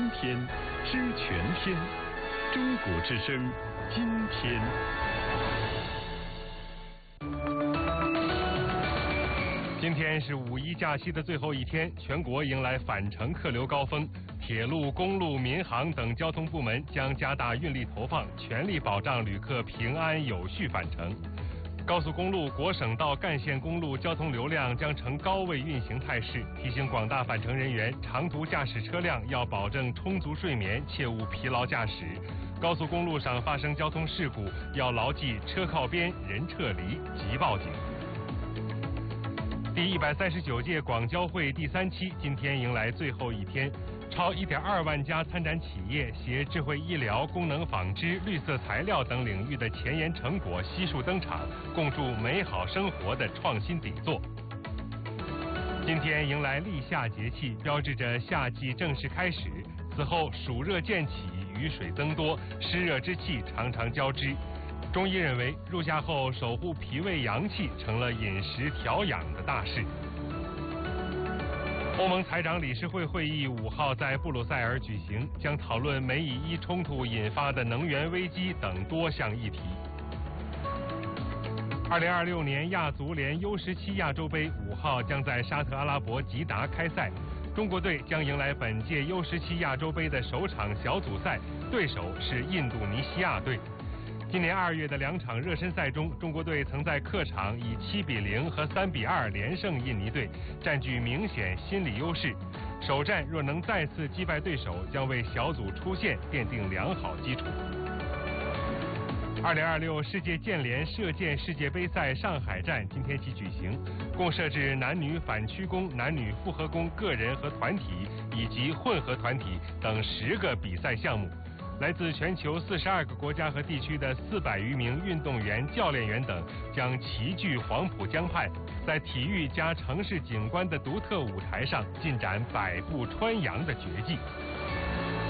天，知全天。中国之声，今天。 今天是五一假期的最后一天，全国迎来返程客流高峰。铁路、公路、民航等交通部门将加大运力投放，全力保障旅客平安有序返程。高速公路、国省道干线公路交通流量将呈高位运行态势，提醒广大返程人员，长途驾驶车辆要保证充足睡眠，切勿疲劳驾驶。高速公路上发生交通事故，要牢记车靠边、人撤离、即报警。第139届广交会第3期今天迎来最后一天，超1.2万家参展企业携智慧医疗、功能纺织、绿色材料等领域的前沿成果悉数登场，共筑美好生活的创新底座。今天迎来立夏节气，标志着夏季正式开始。此后暑热渐起，雨水增多，湿热之气常常交织。中医认为，入夏后守护脾胃阳气成了饮食调养的大事。欧盟财长理事会会议5号在布鲁塞尔举行，将讨论美以伊冲突引发的能源危机等多项议题。2026年亚足联 U17 亚洲杯5号将在沙特阿拉伯吉达开赛，中国队将迎来本届 U17 亚洲杯的首场小组赛，对手是印度尼西亚队。今年2月的2场热身赛中，中国队曾在客场以7-0和3-2连胜印尼队，占据明显心理优势。首战若能再次击败对手，将为小组出线奠定良好基础。2026世界剑联射箭世界杯赛上海站今天起举行，共设置男女反曲弓、男女复合弓个人和团体以及混合团体等10个比赛项目。来自全球42个国家和地区的400余名运动员、教练员等将齐聚黄浦江畔，在体育加城市景观的独特舞台上进展百步穿杨的绝技。